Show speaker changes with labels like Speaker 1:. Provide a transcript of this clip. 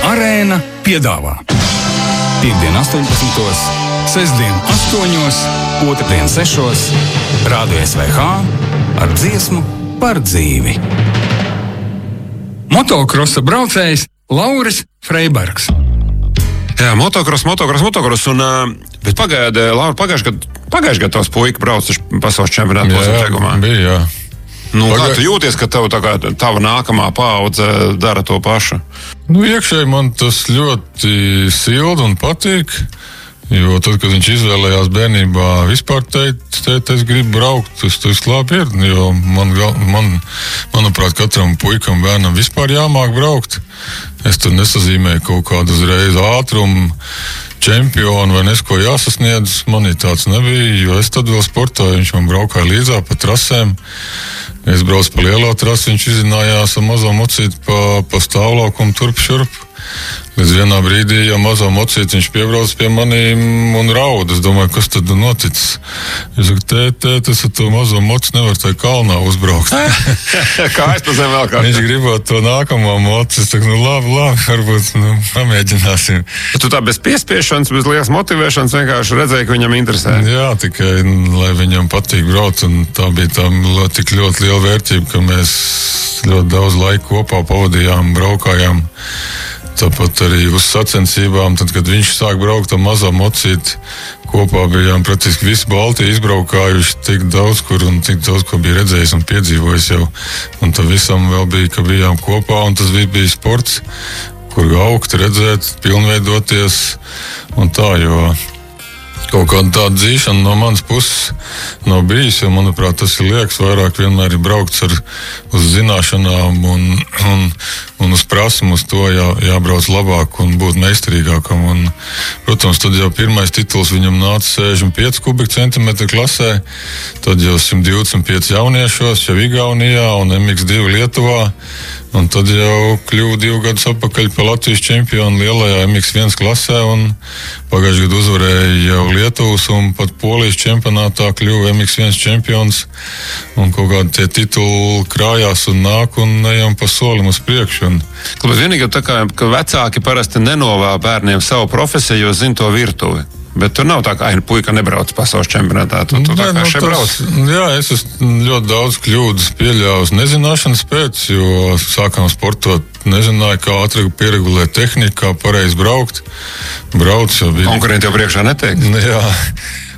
Speaker 1: Arēna piedāvā Piektdien 18, sestdien 8, otrdien 6, Rādio SVH ar dziesmu par dzīvi. Motokrosa braucējs Lauris Freibergs.
Speaker 2: Jā, motokros, bet pagājušajā gadā tavs puika brauc pasaules čempionātos Čegumā.
Speaker 3: Bija, jā.
Speaker 2: Kā tu jūties, ka tava nākamā paudze dara to pašu?
Speaker 3: Iekšēji man tas ļoti silda un patīk, jo tad, kad viņš izvēlējās bērnībā vispār teikt, es gribu braukt, tas labi ir, jo manuprāt, katram puikam, bērnam vispār jāmāk braukt. Es tur nesazīmēju kaut kādu uzreiz ātrumu, čempionu vai nesko jāsasniedz, manī tāds nebija, jo es tad vēl sportoju, viņš man braukāja līdzā pa trasēm. Es braucu pa lielo trasi, viņš izzinājās ar mazo mocīti pa stāvlaukumu turp šurp. Līdz vienā brīdī, ja mazo mocīti viņš piebrauc pie manīm un raud. Es domāju, kas tad noticis? Es saku, tēt, es ar to mazo moci nevaru tai kalnā uzbraukt.
Speaker 2: Kājas pa zem vēl kā?
Speaker 3: Viņš gribot to nākamo moci. Es saku, labi, varbūt, pamēģināsim.
Speaker 2: Tu tā bez piespiešanas, bez liekas motivēšanas vienkārši redzēji, ka viņam interesē.
Speaker 3: Jā, tikai, lai viņam patīk braukt, un tā bija tik ļoti liela vērtība, ka mēs ļoti daudz laika kopā pavadījām, braukājām. Tāpat arī uz sacensībām, tad, kad viņš sāk braukt ar mazo mocīti, kopā bijām praktiski visu Baltiju izbraukājuši tik daudz, ko bija redzējis un piedzīvojis jau. Un tam visam vēl bija, ka bijām kopā, un tas bija sports, kur augt, redzēt, pilnveidoties un tā, jo kaut kāda tāda dzīšana no manas puses nav bijis, jo, manuprāt, tas ir liekas, vairāk vienmēr ir braukts uz zināšanām un uz prasmu, uz to jābrauc labāk un būt meistarīgākam. Un, protams, tad jau pirmais tituls viņam nāca 65 kubikcentimetru klasē, tad jau 125 jauniešos, jau Igaunijā un MX2 Lietuvā. Un tad jau kļuvu 2 gadus atpakaļ pa Latvijas čempionu lielajā MX1 klasē un pagājušajā gadā uzvarēja jau Lietuvas un pat Polijas čempionātā kļuvu MX1 čempions. Un kaut kādi tie tituli krājās un nāk un ejam pa solim uz priekšu.
Speaker 2: Bet vienīgi tā kā, ka vecāki parasti nenovēl bērniem savu profesiju, jo zina to virtuvi. Bet tur nav tā, ka puika nebrauc pasaules čempionātā. Tu tā kā šeit brauc.
Speaker 3: Jā, es ļoti daudz kļūdas pieļāvu nezināšanas pēc, jo sākām sportot, nezināju, kā ātri pieregulēt tehniku, kā pareizi braukt. Konkurenti
Speaker 2: jau priekšā neteiks.
Speaker 3: Jā.